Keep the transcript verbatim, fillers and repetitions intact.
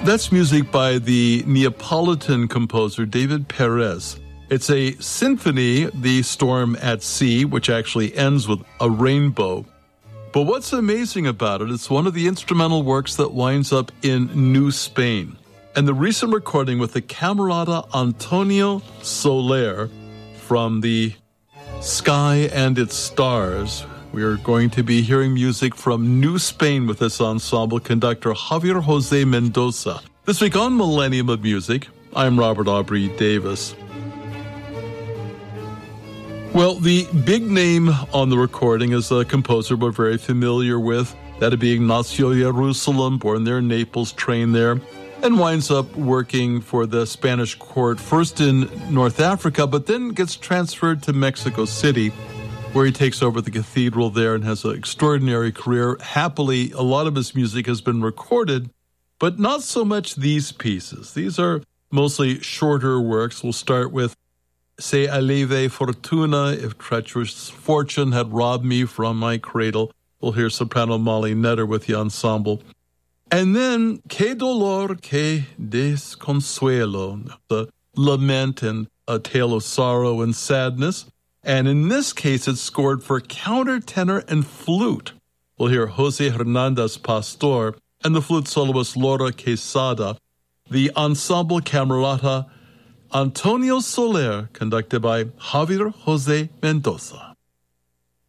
That's music by the Neapolitan composer David Perez. It's a symphony, The Storm at Sea, which actually ends with a rainbow. But what's amazing about it, it's one of the instrumental works that winds up in New Spain. And the recent recording with the Camerata Antonio Soler from the Sky and Its Stars. We are going to be hearing music from New Spain with this ensemble conductor Javier Jose Mendoza. This week on Millennium of Music, I'm Robert Aubrey Davis. Well, the big name on the recording is a composer we're very familiar with, that would be Ignacio Jerusalem, born there in Naples, trained there, and winds up working for the Spanish court, first in North Africa, but then gets transferred to Mexico City, where he takes over the cathedral there and has an extraordinary career. Happily, a lot of his music has been recorded, but not so much these pieces. These are mostly shorter works. We'll start with Se Aleve Fortuna, If Treacherous Fortune Had Robbed Me From My Cradle. We'll hear soprano Molly Netter with the ensemble. And then Que Dolor, Que Desconsuelo, the lament and a tale of sorrow and sadness. And in this case, it's scored for countertenor and flute. We'll hear Jose Hernandez Pastor and the flute soloist Laura Quesada. The ensemble Camerata Antonio Soler, conducted by Javier Jose Mendoza.